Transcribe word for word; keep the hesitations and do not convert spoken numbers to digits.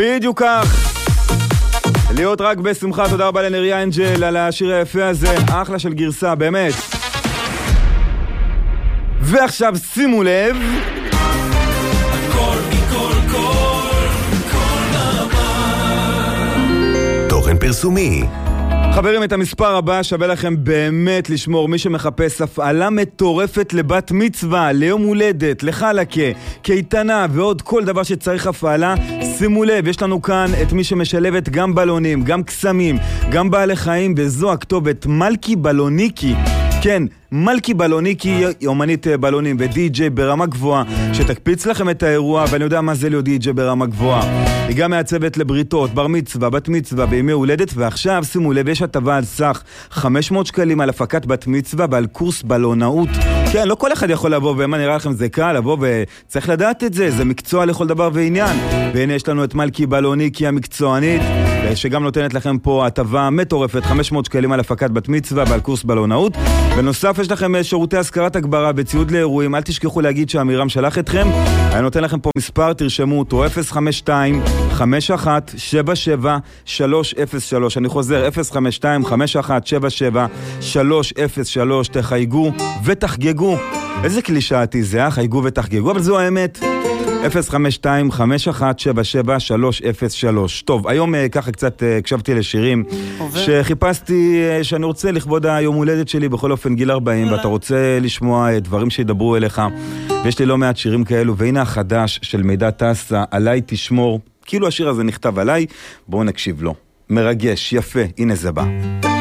בדיוק כך. להיות רק בשמחה, תודה רבה לנריה אנג'ל על השיר היפה הזה, אחלה של גרסה, באמת. ועכשיו שימו לב. הכל מכל כל, כל נעמה. תוכן פרסומי. חברים, את המספר הבא שווה לכם באמת לשמור. מי שמחפש הפעלה מטורפת לבת מצווה, ליום הולדת, לחלקה, קייטנה ועוד כל דבר שצריך הפעלה, שימו לב, יש לנו כאן את מי שמשלבת גם בלונים, גם קסמים, גם בעלי חיים, וזו הכתובת מלכי בלוניקי. כן, מלכי בלוניקי, אומנית בלונים ודי-ג'יי ברמה גבוהה, שתקפיץ לכם את האירוע, ואני יודע מה זה להיות די-ג'יי ברמה גבוהה. היא גם מעצבת לבריתות, בר מצווה, בת מצווה וימי הולדת, ועכשיו שימו לב, יש הטבה על סך חמש מאות שקלים על הפקת בת מצווה ועל קורס בלונאות. כן, לא כל אחד יכול לבוא, ומה נראה לכם זה קל, לבוא וצריך לדעת את זה, זה מקצוע לכל דבר ועניין. והנה יש לנו את מלכי בלוניקי המקצוענית, שגם נותנת לכם פה הטבה מטורפת, חמש מאות שקלים על הפקת בת מצווה ועל קורס בלונאות. בנוסף יש לכם שירותי השכרת הגברה וציוד לאירועים, אל תשכחו להגיד שהמירם שלח אתכם. אני נותן לכם פה מספר, תרשמו אותו, אפס חמש שתיים חמש אחת שבע שבע שלוש אפס שלוש. אני חוזר, אפס חמש שתיים חמש אחת שבע שבע שלוש אפס שלוש. תחייגו ותחגגו. איזה קלישאתי זה, אה? חייגו ותחגגו, אבל זו האמת. אפס חמש שתיים חמש אחת שבע שבע שלוש אפס שלוש. טוב, היום ככה קצת הקשבתי לשירים שחיפשתי שאני רוצה לכבוד היום הולדת שלי, בכל אופן גיל ארבעים, ואתה רוצה לשמוע דברים שידברו אליך, ויש לי לא מעט שירים כאלו, והנה החדש של מידע טסה, עליי תשמור, כאילו השיר הזה נכתב עליי, בואו נקשיב לו. מרגש, יפה, הנה זה בא.